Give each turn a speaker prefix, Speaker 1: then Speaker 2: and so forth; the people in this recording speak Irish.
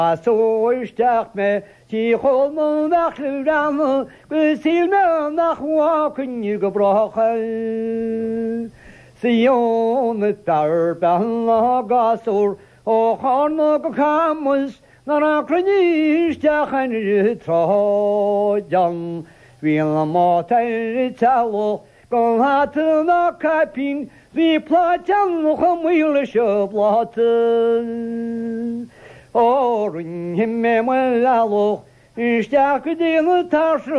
Speaker 1: So isteach me tí chomú nach lúranú go sílme nach chuácinn go bracha. Sionna dar ben a gasúr ó chána go chamus nar a cruníisteach an tráidan. Bhíon le mátair taló go hata na capín hí plátean go mhuiile seo bláta. Ó ring him me well aloch, isteach go dtíana tasra